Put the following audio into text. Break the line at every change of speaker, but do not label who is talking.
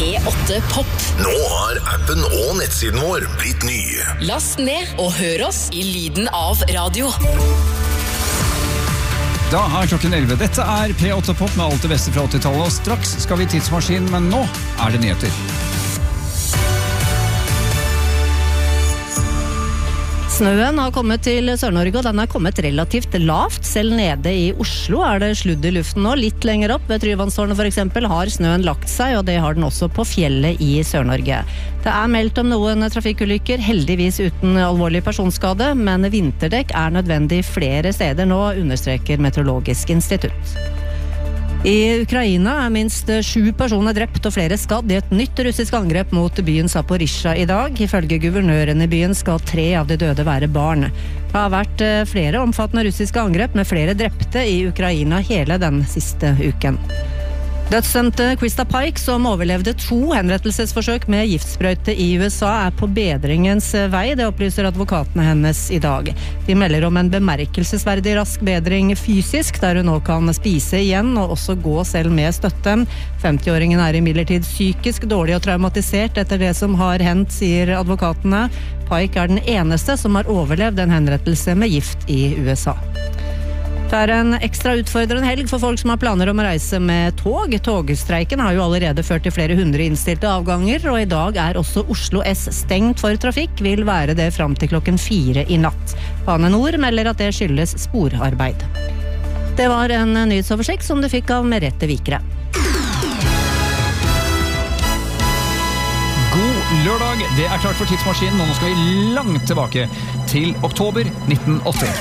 P8 Pop.
Nå har appen og nettsiden vår blitt ny.
Last ned og hør oss i lyden av radio.
Da er klokken 11. Dette er P8 Pop med alt det beste fra 80-tallet, og straks skal vi i tidsmaskinen, men nå er det nyheter.
Snøen har kommet til Sør-Norge, og den er kommet relativt lavt. Selv nede i Oslo er det sludd i luften nå. Litt lenger opp ved Tryvannstårnet for eksempel har snøen lagt seg, og det har den også på fjellet i Sør-Norge. Det er meldt om noen trafikkulykker, heldigvis uten alvorlig personskade, men vinterdekk er nødvendig flere steder nå, understreker Meteorologisk institutt. I Ukraina er minst 7 personer drept og flere skadd i et nytt russisk angrep mot byen Zaporizjzja i dag. Ifølge guvernøren i byen skal 3 av de døde være barn. Det har vært flere omfattende russiske angrep med flere drepte i Ukraina hele den siste uken. Dødsdømte Krista Pike, som overlevde 2 henrettelsesforsøk med giftsprøyte i USA, er på bedringens vei, det opplyser advokatene hennes i dag. De melder om en bemerkelsesverdig rask bedring fysisk, der hun nå kan spise igjen og også gå selv med støtte. 50-åringen er imidlertid psykisk dårlig og traumatisert etter det som har hendt, sier advokatene. Pike er den eneste som har overlevd en henrettelse med gift i USA. Det er en ekstra utfordrende helg for folk som har planer om å reise med tog. Togstreiken har jo allerede ført til flere 100 innstilte avganger, og i dag er også Oslo S stengt for trafikk, vil være det fram til klokken 4 i natt. Bane Nor melder at det skyldes sporarbeid. Det var en nyhetsoversikt som du fikk av Merete Vikre.
God lørdag, det er klart for tidsmaskinen, og nå skal vi langt tilbake til oktober 1980.